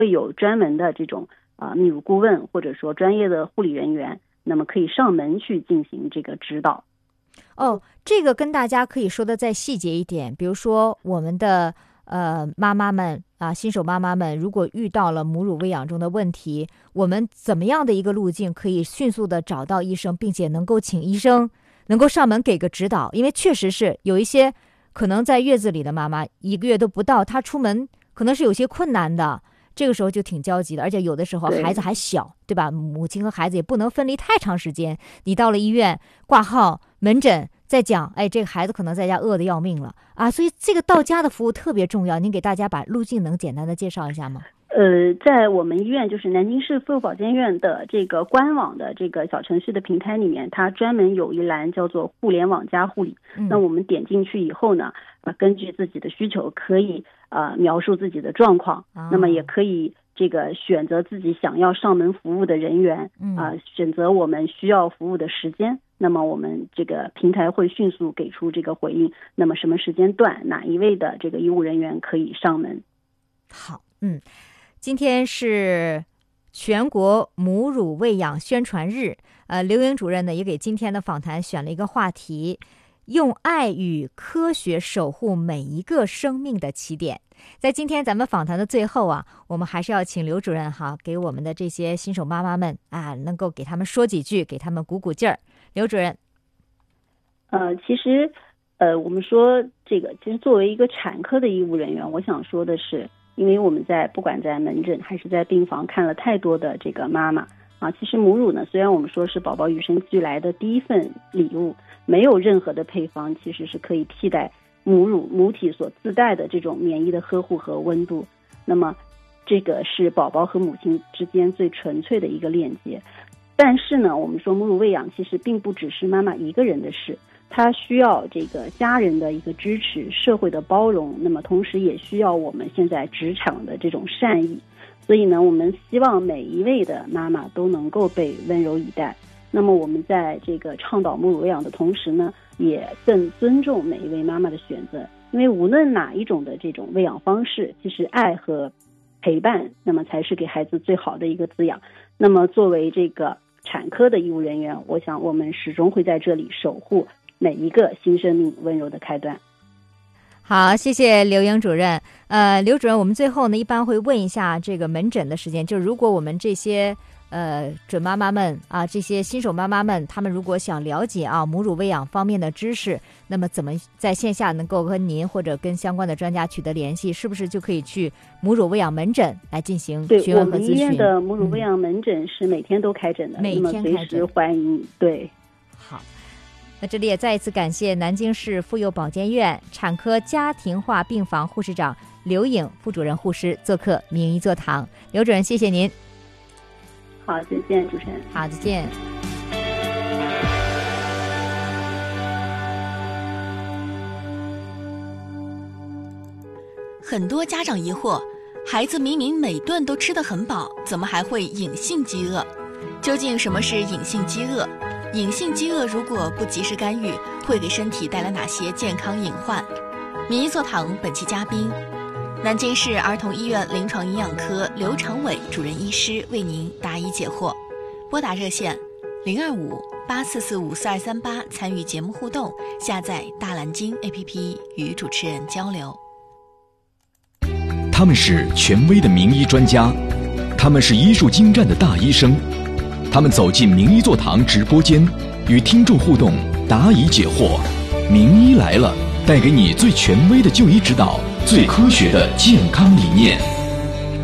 会有专门的这种泌乳顾问或者说专业的护理人员，那么可以上门去进行这个指导。 这个跟大家可以说的再细节一点，比如说我们的妈妈们新手妈妈们，如果遇到了母乳喂养中的问题，我们怎么样的一个路径可以迅速的找到医生，并且能够请医生能够上门给个指导？因为确实是有一些可能在月子里的妈妈1个月都不到，她出门可能是有些困难的，这个时候就挺焦急的，而且有的时候孩子还小，对吧？母亲和孩子也不能分离太长时间，你到了医院挂号门诊再讲，这个孩子可能在家饿得要命了所以这个到家的服务特别重要。您给大家把路径能简单的介绍一下吗？ 在我们医院就是南京市妇幼保健院的这个官网的这个小程序的平台里面，它专门有一栏叫做互联网加护理。那我们点进去以后呢，根据自己的需求可以描述自己的状况，那么也可以这个选择自己想要上门服务的人员，选择我们需要服务的时间。那么我们这个平台会迅速给出这个回应，那么什么时间段哪一位的这个医务人员可以上门。 好，今天是全国母乳喂养宣传日，刘莹主任呢也给今天的访谈选了一个话题，用爱与科学守护每一个生命的起点。在今天咱们访谈的最后我们还是要请刘主任给我们的这些新手妈妈们能够给他们说几句，给他们鼓鼓劲儿。刘主任， 其实我们说这个，其实作为一个产科的医务人员，我想说的是，因为我们不管在门诊还是在病房看了太多的这个妈妈其实母乳呢，虽然我们说是宝宝与生俱来的第一份礼物，没有任何的配方其实是可以替代母体所自带的这种免疫的呵护和温度。那么这个是宝宝和母亲之间最纯粹的一个链接。但是呢，我们说母乳喂养其实并不只是妈妈一个人的事，它需要这个家人的一个支持，社会的包容，那么同时也需要我们现在职场的这种善意。所以呢，我们希望每一位的妈妈都能够被温柔以待。那么我们在这个倡导母乳喂养的同时呢，也更尊重每一位妈妈的选择，因为无论哪一种的这种喂养方式，其实爱和陪伴那么才是给孩子最好的一个滋养。那么作为这个产科的医务人员，我想我们始终会在这里守护每一个新生命温柔的开端。 好，谢谢刘莹主任。刘主任，我们最后呢一般会问一下这个门诊的时间，就是如果我们这些准妈妈们这些新手妈妈们，她们如果想了解母乳喂养方面的知识，那么怎么在线下能够跟您或者跟相关的专家取得联系？是不是就可以去母乳喂养门诊来进行询问和咨询？对，我们医院的母乳喂养门诊是每天都开诊的， 每天开诊， 那么随时欢迎。对， 好。那这里也再一次感谢南京市妇幼保健院产科家庭化病房护士长刘颖副主任护士做客名医座堂。刘主任，谢谢您。 好，再见，主持人。 好，再见。 很多家长疑惑，孩子明明每顿都吃得很饱，怎么还会隐性饥饿？究竟什么是隐性饥饿？隐性饥饿如果不及时干预，会给身体带来哪些健康隐患？名医座堂本期嘉宾，南京市儿童医院临床营养科刘长伟主任医师为您答疑解惑。拨打热线025-8445-4238参与节目互动，下载大蓝鲸 APP 与主持人交流。 他们是权威的名医专家，他们是医术精湛的大医生，他们走进名医座堂直播间，与听众互动，答疑解惑。名医来了，带给你最权威的就医指导，最科学的健康理念。